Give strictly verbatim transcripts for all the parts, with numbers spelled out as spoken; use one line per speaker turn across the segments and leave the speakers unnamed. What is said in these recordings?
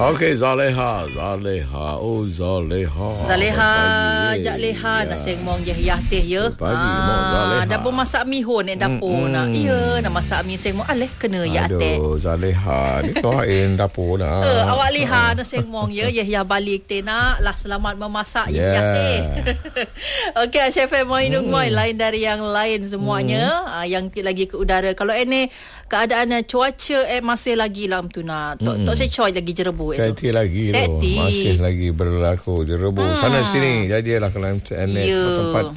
Okey, Zaleha, Zaleha, oh Zaleha.
Zaleha, jak leha nak sengmong je yah teh ya.
Pagi mo Zaleha.
Dah pun masak mi hon di dapur nak. Ya, nak masak mi sengmong aleh kena ya teh.
Aduh, Zaleha ni kau in dapur nak.
Eh, awak liha nak sengmong ya, ya yah balik teh nak lah selamat memasak ya yah teh. Okey, Chef Moi Nung Moi lain dari yang lain semuanya hmm. yang lagi ke udara. Kalau ini keadaan cuaca eh masih lagi lah tu nak. Tok tok saya coy lagi jerebu itu.
Teti lagi tu. Masih lagi berlaku jerebu. Hmm. Sana sini jadilah kalau tempat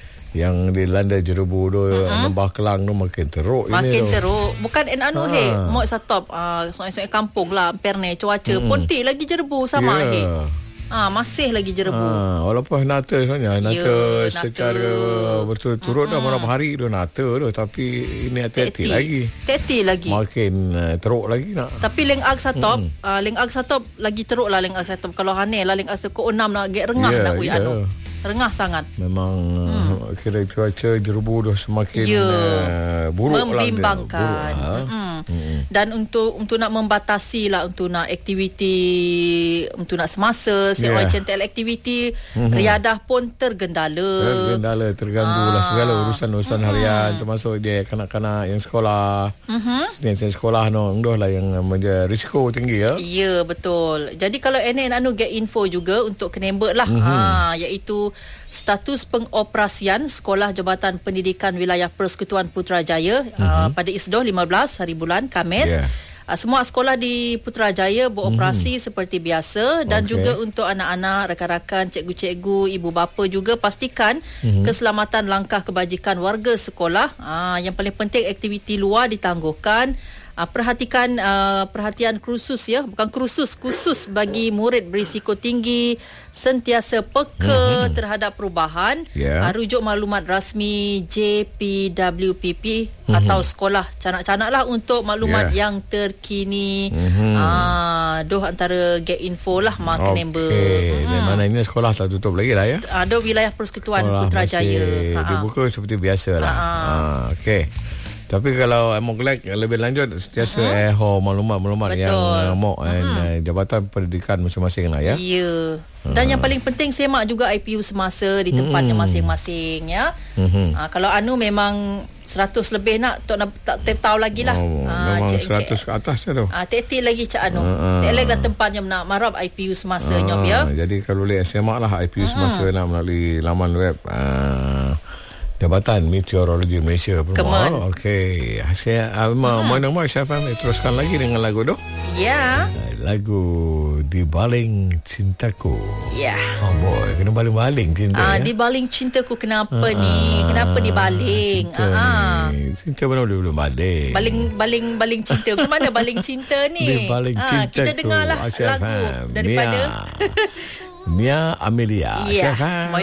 yang dilanda jerebu tu uh-huh. Lembah Kelang tu makin teruk
makin
ini. Makin
teruk. Bukan en anu ha. He. Mo satop ah uh, soal-soal kampung lah perne cuaca hmm. Ponti lagi jerebu sama yeah. He. Ah masih lagi jerebu. Ah
walaupun nata sebenarnya nata yeah, secara betul turut mm-hmm. dah beberapa hari tu nata tu tapi ini hati-hati lagi.
Hati lagi.
Makin uh, teruk lagi nak.
Tapi leng ag satop, mm-hmm. uh, leng ag satop lagi teruk lah leng ag satop. Kalau hane lah leng ag ko enam nak get rengah yeah, nak ui yeah. Anu. Rengah sangat.
Memang hmm. kira cuaca jerebu dah semakin yeah. uh, buruk
membimbangkan.
Lah. Buruk,
ha? hmm. Dan untuk untuk nak membatasi lah untuk nak aktiviti untuk nak semasa seorang yeah. Central aktiviti mm-hmm. riadah pun tergendala.
Tergendala, terganggu ah. lah segala urusan-urusan mm-hmm. harian termasuk dia kanak-kanak yang sekolah. Mm-hmm. Setiap sekolah no ndoh lah yang menjadi risiko tinggi ya.
Ya, yeah, betul. Jadi kalau ene anu get info juga untuk kenembek lah mm-hmm. ha iaitu status pengoperasian Sekolah Jabatan Pendidikan Wilayah Persekutuan Putrajaya mm-hmm. uh, pada Isdoh lima belas hari bulan Khamis. Yeah. Uh, semua sekolah di Putrajaya beroperasi mm-hmm. seperti biasa dan okay. juga untuk anak-anak, rakan-rakan, cikgu-cikgu, ibu bapa juga pastikan mm-hmm. keselamatan langkah kebajikan warga sekolah. Uh, yang paling penting aktiviti luar ditangguhkan. Uh, perhatikan uh, perhatian khusus ya, bukan khusus khusus bagi murid berisiko tinggi, sentiasa peka mm-hmm. terhadap perubahan. Yeah. Uh, rujuk maklumat rasmi J P W P P mm-hmm. atau sekolah canak-canak lah untuk maklumat yeah. yang terkini. Mm-hmm. Uh, doh antara get info lah mak member.
Okey. Hmm. Mana ini sekolah tak tutup lagi lah ya?
Ada uh, wilayah Persekutuan sekolah Putrajaya.
Masih dibuka seperti biasa lah. Uh, Okey. Tapi kalau mau kelak lebih lanjut sentiasa uh-huh. eho maklumat-maklumat yang uh, mau uh-huh. Jabatan Pendidikan masing-masing lah ya.
Ya. Dan uh. yang paling penting semak juga I P U semasa di tempatnya uh-huh. masing-masing ya. Uh-huh. Uh, kalau anu memang seratus lebih nak tak nak tak tahu lagi lah.
Oh, uh, memang seratus ke atas tu.
Ah uh, teti lagi cak anu. Uh-huh. Telek dah tempatnya nak marab I P U semasa uh, nyom ya.
Jadi kalau boleh semak lah I P U uh-huh. semasa lah melalui laman web uh, Jabatan Meteorologi Malaysia. Oh, okey. Saya mau mau nama siapa mai teruskan lagi dengan lagu tu?
Ya. Yeah.
Lagu Di Baling Cintaku.
Ya. Yeah.
Oh boy, kena baling-baling cinta.
Ah,
ya?
Di Baling Cintaku kenapa ah, ni? Kenapa dibaling?
Cinta
ah.
Ni. Cinta mana boleh belum baling?
Baling baling baling cinta. Ke mana baling cinta ni?
Di Baling
ah,
Cintaku.
Kita dengarlah lagu daripada
Mia Amelia.
Ya. Yeah.